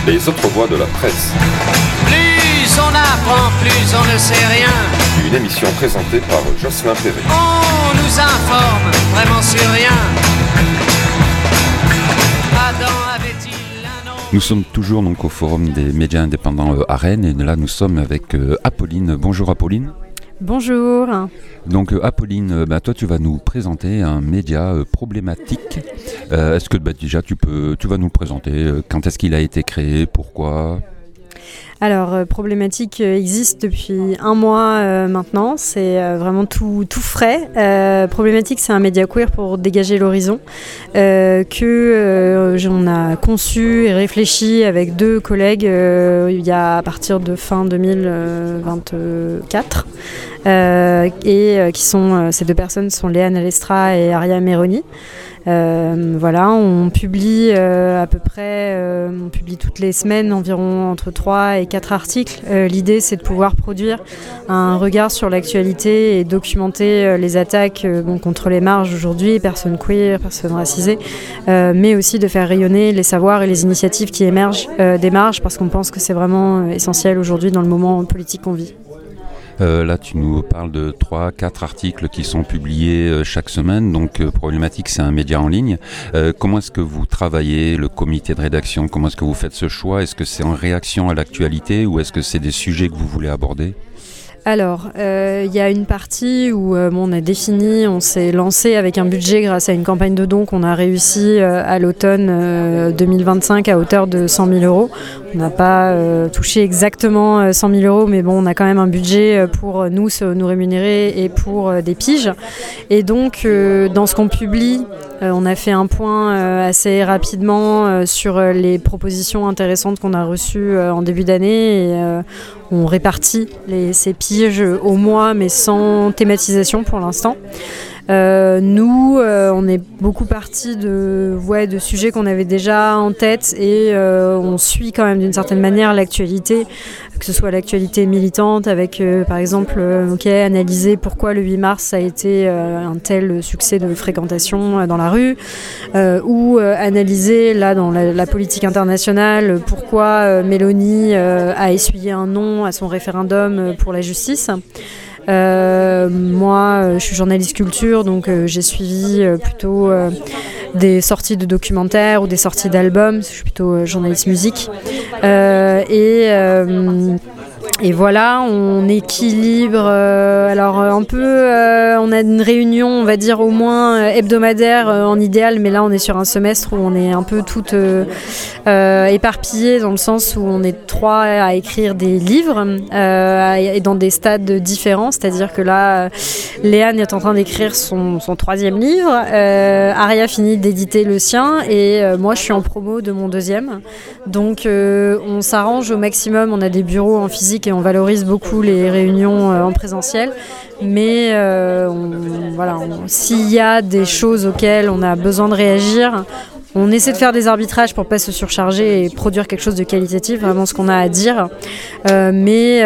Les autres voix de la presse. Plus on apprend, plus on ne sait rien. Une émission présentée par Jocelyn Perret. On nous informe vraiment sur rien. Adam avait-il un nom? Nous sommes toujours donc au Forum des médias indépendants à Rennes et là nous sommes avec Apolline. Bonjour Apolline. Bonjour. Donc Apolline, toi tu vas nous présenter un média problématique. Est-ce que déjà tu vas nous le présenter, quand est-ce qu'il a été créé, pourquoi ? Alors, Problématique existe depuis un mois maintenant, c'est vraiment tout frais. Problématique, c'est un média queer pour dégager l'horizon que j'en a conçu et réfléchi avec deux collègues il y a à partir de fin 2024 et qui sont ces deux personnes sont Léane Alestra et Aria Meroni. Voilà, on publie à peu près, on publie toutes les semaines environ entre 3 et 4 articles. L'idée, c'est de pouvoir produire un regard sur l'actualité et documenter les attaques contre les marges aujourd'hui, personnes queer, personnes racisées, mais aussi de faire rayonner les savoirs et les initiatives qui émergent des marges, parce qu'on pense que c'est vraiment essentiel aujourd'hui dans le moment politique qu'on vit. Là, tu nous parles de 3-4 articles qui sont publiés chaque semaine. Donc, Problématique, c'est un média en ligne. Comment est-ce que vous travaillez, le comité de rédaction? Comment est-ce que vous faites ce choix? Est-ce que c'est en réaction à l'actualité ou est-ce que c'est des sujets que vous voulez aborder? Alors, il y a une partie où on a défini, on s'est lancé avec un budget grâce à une campagne de dons qu'on a réussi à l'automne 2025 à hauteur de 100 000 euros. On n'a pas touché exactement 100 000 euros, mais bon, on a quand même un budget pour nous rémunérer et pour des piges. Et donc, dans ce qu'on publie, on a fait un point assez rapidement sur les propositions intéressantes qu'on a reçues en début d'année et on répartit ces piges au mois, mais sans thématisation pour l'instant. Nous, on est beaucoup partis de sujets qu'on avait déjà en tête et on suit quand même d'une certaine manière l'actualité, que ce soit l'actualité militante avec par exemple analyser pourquoi le 8 mars a été un tel succès de fréquentation dans la rue, ou analyser là dans la politique internationale pourquoi Mélanie a essuyé un non à son référendum pour la justice. Moi, je suis journaliste culture, donc j'ai suivi plutôt des sorties de documentaires ou des sorties d'albums. Je suis plutôt journaliste musique. Et voilà, on équilibre. Alors un peu, on a une réunion, on va dire au moins hebdomadaire en idéal, mais là on est sur un semestre où on est un peu toutes éparpillées dans le sens où on est 3 à écrire des livres et dans des stades différents. C'est-à-dire que là, Léane est en train d'écrire son 3e livre, Aria finit d'éditer le sien et moi je suis en promo de mon 2e. Donc on s'arrange au maximum, on a des bureaux en physique et on valorise beaucoup les réunions en présentiel, mais s'il y a des choses auxquelles on a besoin de réagir, on essaie de faire des arbitrages pour ne pas se surcharger et produire quelque chose de qualitatif, vraiment ce qu'on a à dire, mais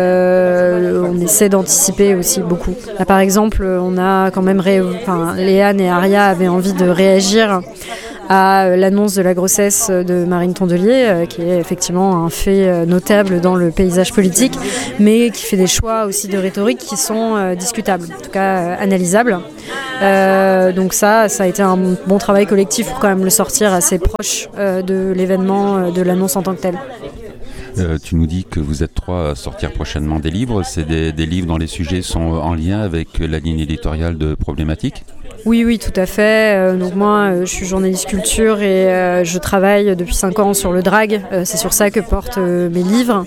on essaie d'anticiper aussi beaucoup. Là, par exemple, on a quand même Léane et Aria avaient envie de réagir à l'annonce de la grossesse de Marine Tondelier, qui est effectivement un fait notable dans le paysage politique, mais qui fait des choix aussi de rhétorique qui sont discutables, en tout cas analysables. Donc ça a été un bon travail collectif pour quand même le sortir assez proche de l'événement, de l'annonce en tant que telle. Tu nous dis que vous êtes 3 à sortir prochainement des livres. C'est des livres dont les sujets sont en lien avec la ligne éditoriale de Problématique ? Oui, tout à fait. Donc moi, je suis journaliste culture et je travaille depuis 5 ans sur le drag. C'est sur ça que portent mes livres.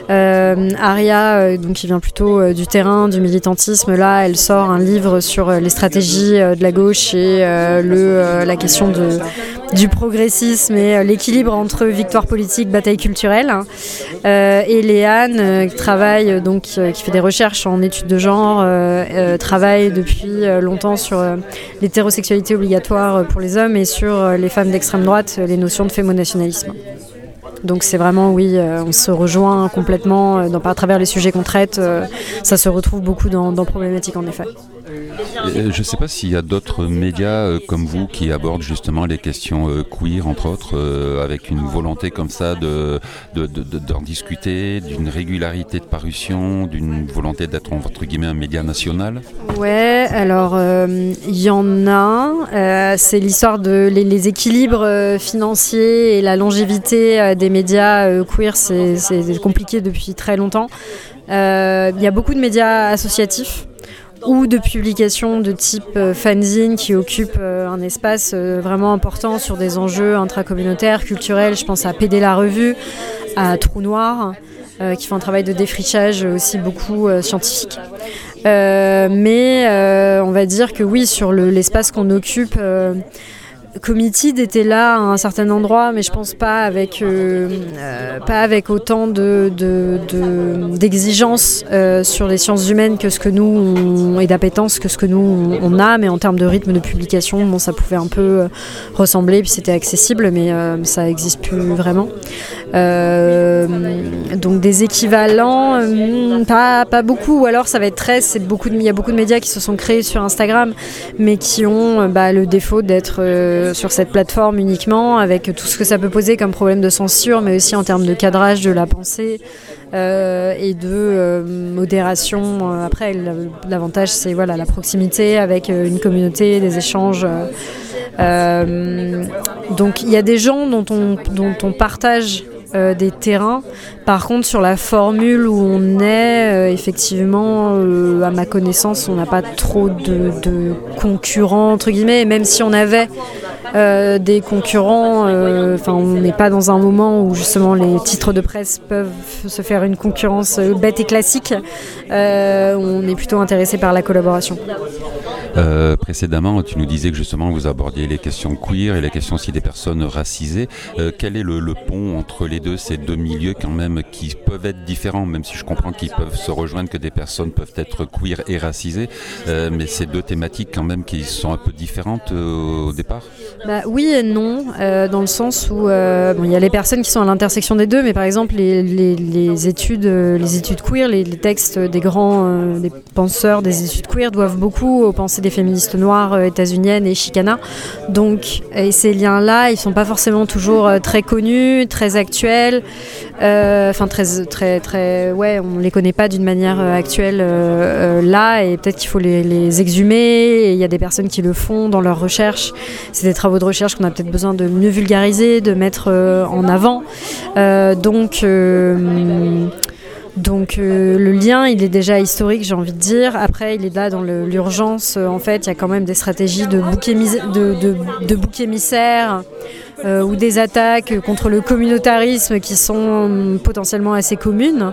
Aria, donc qui vient plutôt du terrain, du militantisme, là, elle sort un livre sur les stratégies de la gauche et la question du progressisme et l'équilibre entre victoire politique, bataille culturelle. Et Léane, qui travaille, qui fait des recherches en études de genre, travaille depuis longtemps sur l'hétérosexualité obligatoire pour les hommes et sur les femmes d'extrême droite, les notions de fémonationalisme. Donc c'est vraiment, on se rejoint complètement à travers les sujets qu'on traite. Ça se retrouve beaucoup dans Problématique en effet. Je ne sais pas s'il y a d'autres médias comme vous qui abordent justement les questions queer, entre autres, avec une volonté comme ça d'en discuter, d'une régularité de parution, d'une volonté d'être entre guillemets un média national. Ouais, alors il y en a. C'est l'histoire de les équilibres financiers et la longévité des médias queer, c'est compliqué depuis très longtemps. Il y a beaucoup de médias associatifs ou de publications de type fanzine qui occupent un espace vraiment important sur des enjeux intracommunautaires, culturels. Je pense à PD la Revue, à Trou Noir, qui font un travail de défrichage aussi beaucoup scientifique. Mais on va dire que oui, sur l'espace qu'on occupe, Committed était là à un certain endroit, mais je pense pas avec autant d'exigences sur les sciences humaines que ce que nous et d'appétence que ce que nous on a, mais en termes de rythme de publication, bon, ça pouvait un peu ressembler, puis c'était accessible, mais ça n'existe plus vraiment. Donc des équivalents, pas beaucoup, ou alors ça va être il y a beaucoup de médias qui se sont créés sur Instagram, mais qui ont le défaut d'être sur cette plateforme uniquement, avec tout ce que ça peut poser comme problème de censure, mais aussi en termes de cadrage de la pensée et de modération. Après, l'avantage, c'est la proximité avec une communauté, des échanges. Donc il y a des gens dont on partage des terrains. Par contre, sur la formule où on est, effectivement, à ma connaissance, on n'a pas trop de concurrents, entre guillemets, et même si on avait des concurrents, on n'est pas dans un moment où justement les titres de presse peuvent se faire une concurrence bête et classique. On est plutôt intéressé par la collaboration. Précédemment, tu nous disais que justement vous abordiez les questions queer et les questions aussi des personnes racisées. Quel est le pont entre les deux, ces deux milieux quand même qui peuvent être différents, même si je comprends qu'ils peuvent se rejoindre, que des personnes peuvent être queer et racisées, mais ces deux thématiques quand même qui sont un peu différentes au départ? Oui et non, dans le sens où il y a les personnes qui sont à l'intersection des deux, mais par exemple les études queer, les textes des grands des penseurs des études queer doivent beaucoup aux pensées des féministes noires états-uniennes et Chicana. Donc, et ces liens-là, ils sont pas forcément toujours très connus, très actuels. On les connaît pas d'une manière actuelle là, et peut-être qu'il faut les exhumer. Et il y a des personnes qui le font dans leurs recherches. C'est des travaux de recherche qu'on a peut-être besoin de mieux vulgariser, de mettre en avant. Donc le lien, il est déjà historique, j'ai envie de dire. Après, il est là dans l'urgence. En fait, il y a quand même des stratégies de bouc émissaire ou des attaques contre le communautarisme qui sont potentiellement assez communes.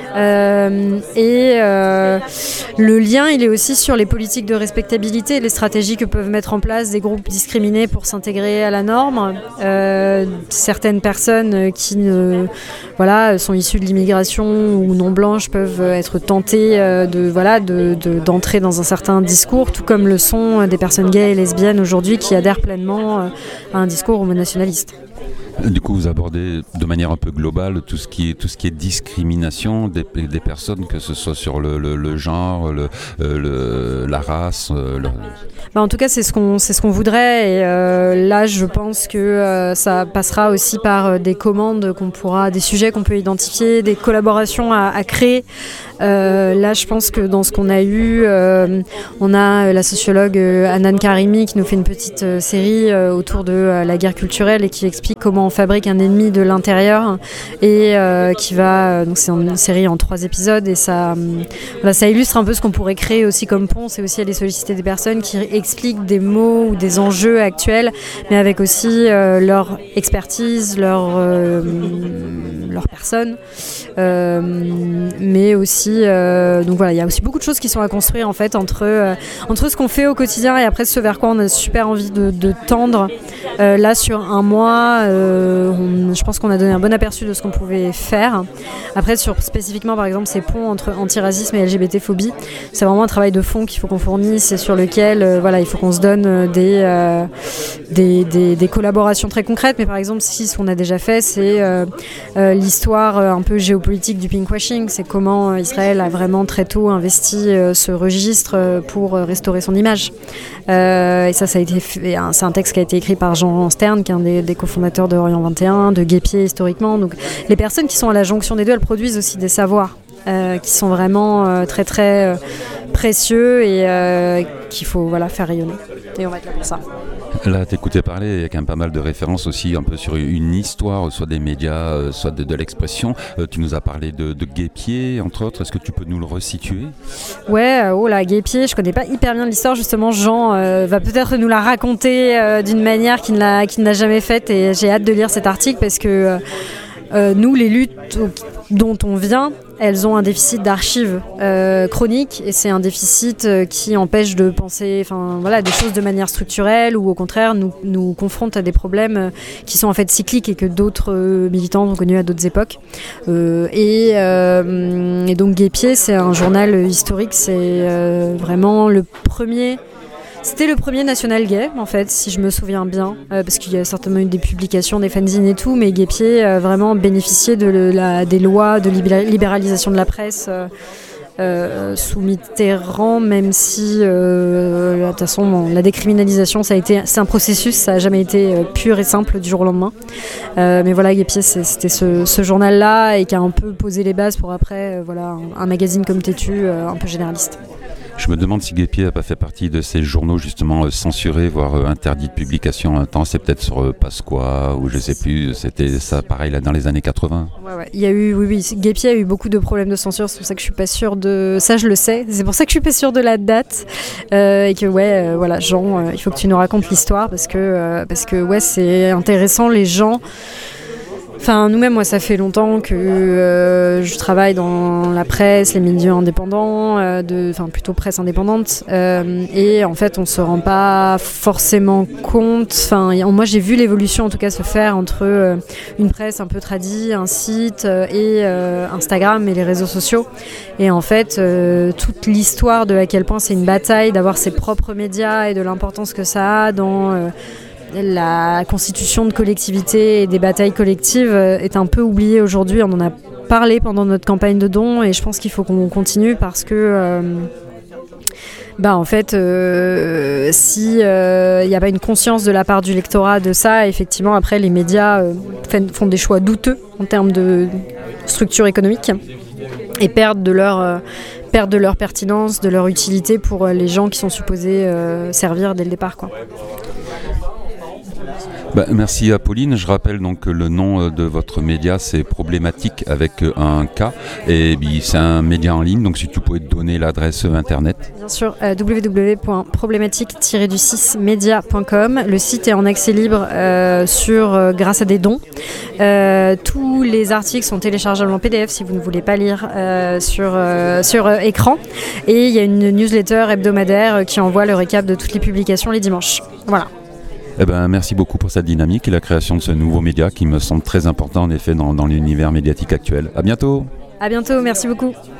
Le lien, il est aussi sur les politiques de respectabilité, les stratégies que peuvent mettre en place des groupes discriminés pour s'intégrer à la norme. Certaines personnes qui sont issues de l'immigration ou non blanches peuvent être tentées d'entrer dans un certain discours, tout comme le sont des personnes gays et lesbiennes aujourd'hui qui adhèrent pleinement à un discours homonationaliste. Du coup, vous abordez de manière un peu globale tout ce qui est discrimination des personnes, que ce soit sur le genre, la race. En tout cas, c'est ce qu'on voudrait. Et là, je pense que ça passera aussi par des commandes des sujets qu'on peut identifier, des collaborations à créer. Là, je pense que dans ce qu'on a eu, on a la sociologue Hanan Karimi qui nous fait une petite série autour de la guerre culturelle et qui explique comment on fabrique un ennemi de l'intérieur, et donc c'est une série en 3 épisodes, et ça illustre un peu ce qu'on pourrait créer aussi comme pont. C'est aussi aller solliciter des personnes qui expliquent des mots ou des enjeux actuels, mais avec aussi leur expertise, leur personne, mais aussi il y a aussi beaucoup de choses qui sont à construire en fait entre ce qu'on fait au quotidien et après ce vers quoi on a super envie de tendre. Là, sur un mois, je pense qu'on a donné un bon aperçu de ce qu'on pouvait faire. Après, sur spécifiquement, par exemple, ces ponts entre antiracisme et LGBT-phobie, c'est vraiment un travail de fond qu'il faut qu'on fournisse et sur lequel il faut qu'on se donne des collaborations très concrètes. Mais par exemple, ce qu'on a déjà fait, c'est l'histoire un peu géopolitique du pinkwashing. C'est comment Israël a vraiment très tôt investi ce registre pour restaurer son image. Et ça a été fait, c'est un texte qui a été écrit par Jean Stern, qui est un des cofondateurs de Orient 21, de Guépier historiquement. Donc les personnes qui sont à la jonction des deux, elles produisent aussi des savoirs qui sont vraiment très très précieux et qu'il faut faire rayonner. Et on va être là pour ça. Là, t'écoutais parler, il y a quand même pas mal de références aussi un peu sur une histoire, soit des médias, soit de l'expression. Tu nous as parlé de Guépier, entre autres. Est-ce que tu peux nous le resituer ? Ouais, Guépier, je connais pas hyper bien l'histoire. Justement, Jean va peut-être nous la raconter d'une manière qu'il n'a jamais faite. Et j'ai hâte de lire cet article parce que nous, les luttes dont on vient, elles ont un déficit d'archives chronique et c'est un déficit qui empêche de penser des choses de manière structurelle ou au contraire nous confronte à des problèmes qui sont en fait cycliques et que d'autres militants ont connus à d'autres époques. Et donc Guépier, c'est un journal historique, c'est vraiment le premier... C'était le premier national gay, en fait, si je me souviens bien, parce qu'il y a certainement eu des publications, des fanzines et tout, mais Guépier a vraiment bénéficié des lois de libéralisation de la presse sous Mitterrand, même si, de toute façon, la décriminalisation, c'est un processus, ça n'a jamais été pur et simple du jour au lendemain. Mais voilà, Guépier, c'était ce journal-là et qui a un peu posé les bases pour après, un magazine comme Tétu, un peu généraliste. Je me demande si Guépier n'a pas fait partie de ces journaux justement censurés, voire interdits de publication un temps. C'est peut-être sur Pasqua ou je ne sais plus. C'était ça pareil là dans les années 80. Ouais. Il y a eu, oui. Guépier a eu beaucoup de problèmes de censure. C'est pour ça que je suis pas sûre de ça. Je le sais. C'est pour ça que je suis pas sûre de la date et que Jean, il faut que tu nous racontes l'histoire parce que c'est intéressant. Les gens. Nous-mêmes, moi, ça fait longtemps que je travaille dans la presse, les médias indépendants, plutôt presse indépendante. Et en fait, on se rend pas forcément compte. Moi, j'ai vu l'évolution, en tout cas, se faire entre une presse un peu tradie, un site et Instagram et les réseaux sociaux. Et en fait, toute l'histoire de à quel point c'est une bataille d'avoir ses propres médias et de l'importance que ça a dans... la constitution de collectivités et des batailles collectives est un peu oubliée aujourd'hui. On en a parlé pendant notre campagne de dons et je pense qu'il faut qu'on continue parce que si il n'y a pas une conscience de la part du lectorat de ça, effectivement après les médias font des choix douteux en termes de structure économique et perdent de leur pertinence, de leur utilité pour les gens qui sont supposés servir dès le départ, quoi. Merci Apolline. Je rappelle donc que le nom de votre média c'est Problématique avec un K et c'est un média en ligne, donc si tu pouvais te donner l'adresse internet. Bien sûr, www.problématique-du6media.com. Le site est en accès libre grâce à des dons. Tous les articles sont téléchargeables en PDF si vous ne voulez pas lire sur écran et il y a une newsletter hebdomadaire qui envoie le récap de toutes les publications les dimanches. Voilà. Merci beaucoup pour cette dynamique et la création de ce nouveau média qui me semble très important en effet dans l'univers médiatique actuel. À bientôt. À bientôt, merci beaucoup.